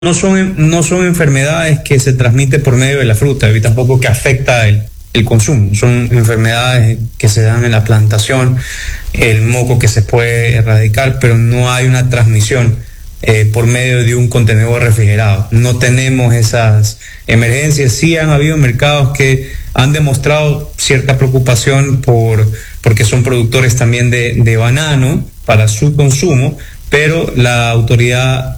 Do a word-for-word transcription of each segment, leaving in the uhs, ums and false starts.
no son, no son enfermedades que se transmiten por medio de la fruta y tampoco que afecta el, el consumo. Son enfermedades que se dan en la plantación, el moco que se puede erradicar, pero no hay una transmisión eh, por medio de un contenedor refrigerado. No tenemos esas emergencias. Sí han habido mercados que han demostrado cierta preocupación por porque son productores también de, de banano para su consumo, pero la autoridad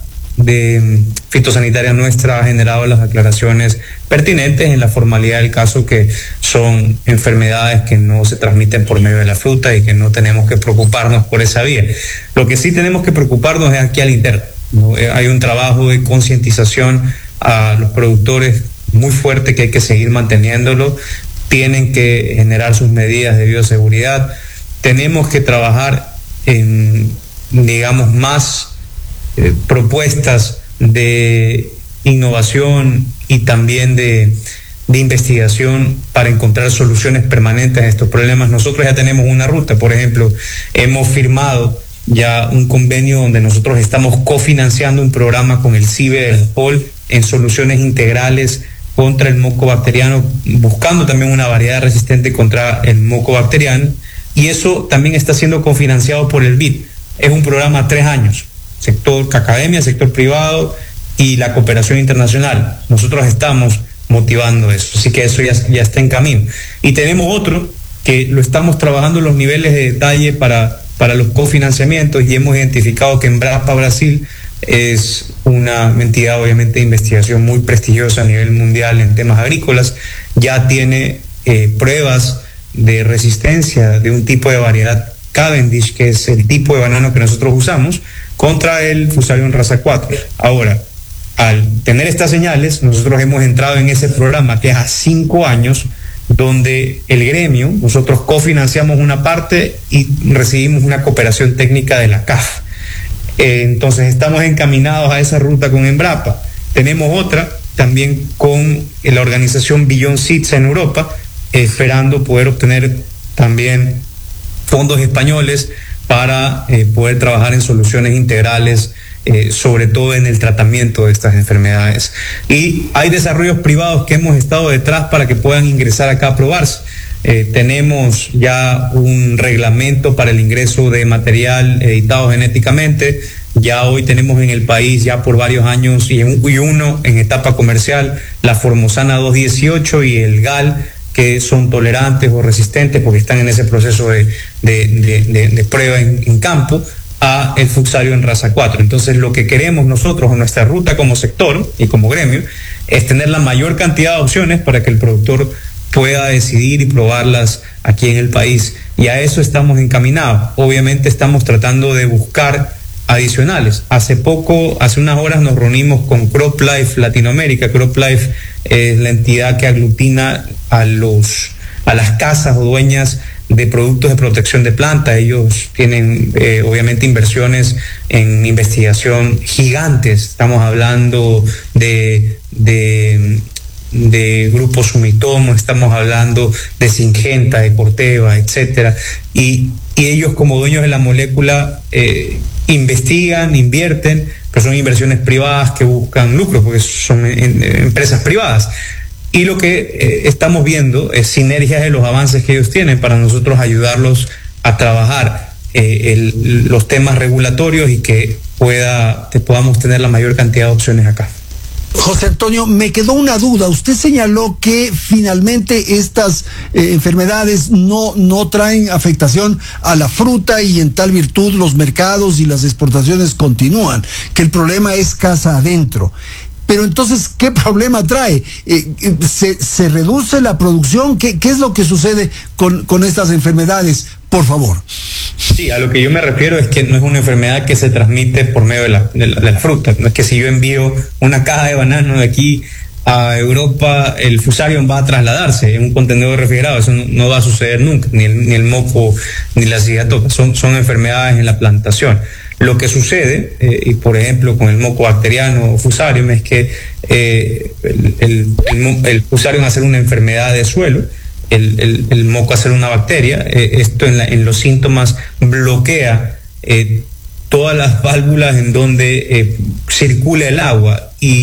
de fitosanitaria nuestra ha generado las aclaraciones pertinentes en la formalidad del caso, que son enfermedades que no se transmiten por medio de la fruta y que no tenemos que preocuparnos por esa vía. Lo que sí tenemos que preocuparnos es aquí al interno, ¿no? Hay un trabajo de concientización a los productores muy fuerte que hay que seguir manteniéndolo. Tienen que generar sus medidas de bioseguridad. Tenemos que trabajar en, digamos, más Eh, propuestas de innovación y también de, de investigación para encontrar soluciones permanentes a estos problemas. Nosotros ya tenemos una ruta, por ejemplo, hemos firmado ya un convenio donde nosotros estamos cofinanciando un programa con el CIBE del P O L en soluciones integrales contra el moco bacteriano, buscando también una variedad resistente contra el moco bacteriano, y eso también está siendo cofinanciado por el B I D. Es un programa a tres años. Sector academia, sector privado y la cooperación internacional. Nosotros estamos motivando eso, así que eso ya, ya está en camino. Y tenemos otro que lo estamos trabajando en los niveles de detalle para, para los cofinanciamientos, y hemos identificado que Embrapa Brasil es una entidad obviamente de investigación muy prestigiosa a nivel mundial en temas agrícolas. Ya tiene eh, pruebas de resistencia de un tipo de variedad Cavendish, que es el tipo de banano que nosotros usamos, contra el Fusarium raza cuatro. Ahora, al tener estas señales, nosotros hemos entrado en ese programa que es a cinco años, donde el gremio, nosotros cofinanciamos una parte y recibimos una cooperación técnica de la C A F. Eh, entonces estamos encaminados a esa ruta con Embrapa. Tenemos otra también con la organización Beyond Seeds en Europa, eh, esperando poder obtener también fondos españoles para eh, poder trabajar en soluciones integrales, eh, sobre todo en el tratamiento de estas enfermedades. Y hay desarrollos privados que hemos estado detrás para que puedan ingresar acá a probarse. Eh, tenemos ya un reglamento para el ingreso de material editado genéticamente. Ya hoy tenemos en el país, ya por varios años, y, en, y uno en etapa comercial, la Formosana dos dieciocho y el G A L, que son tolerantes o resistentes porque están en ese proceso de, de, de, de, de prueba en, en campo, a el Fusarium raza cuatro. Entonces, lo que queremos nosotros en nuestra ruta como sector y como gremio es tener la mayor cantidad de opciones para que el productor pueda decidir y probarlas aquí en el país, y a eso estamos encaminados. Obviamente estamos tratando de buscar adicionales. Hace poco, hace unas horas nos reunimos con CropLife Latinoamérica. CropLife es la entidad que aglutina a los a las casas o dueñas de productos de protección de planta. Ellos tienen eh, obviamente inversiones en investigación gigantes. Estamos hablando de de de Grupo Sumitomo, estamos hablando de Syngenta, de Corteva, etcétera, y, y ellos como dueños de la molécula eh, investigan, invierten, pero son inversiones privadas que buscan lucros porque son en, en empresas privadas. Y lo que eh, estamos viendo es sinergias de los avances que ellos tienen para nosotros ayudarlos a trabajar eh, el, los temas regulatorios y que pueda que podamos tener la mayor cantidad de opciones acá. José Antonio, me quedó una duda. Usted señaló que finalmente estas eh, enfermedades no, no traen afectación a la fruta y en tal virtud los mercados y las exportaciones continúan, que el problema es casa adentro. Pero entonces, ¿qué problema trae? Eh, ¿se, ¿Se reduce la producción? ¿Qué, qué es lo que sucede con, con estas enfermedades? Por favor. Sí, a lo que yo me refiero es que no es una enfermedad que se transmite por medio de la, de la, de la fruta. No es que si yo envío una caja de banano de aquí a Europa, el Fusarium va a trasladarse en un contenedor refrigerado. Eso no, no va a suceder nunca, ni el, ni el moco, ni la cigatoca. Son, son enfermedades en la plantación. Lo que sucede, eh, y por ejemplo con el moco bacteriano o Fusarium, es que eh, el, el, el, el Fusarium va a ser una enfermedad de suelo, el, el, el moco va a ser una bacteria. Eh, esto en, la, en los síntomas bloquea eh, todas las válvulas en donde eh, circula el agua. Y